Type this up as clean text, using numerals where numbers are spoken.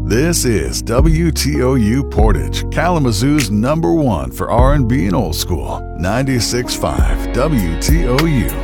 This is WTOU Portage, Kalamazoo's #1 for R&B and old school. 96.5 WTOU.